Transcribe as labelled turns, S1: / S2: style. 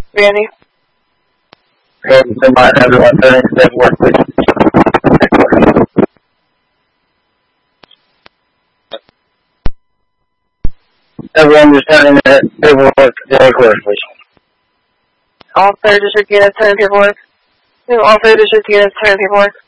S1: Randy?
S2: Remind everyone turning paperwork, please. Everyone just turning their paperwork to the clerk, please.
S1: All third district units turn paperwork. All third district units turn paperwork.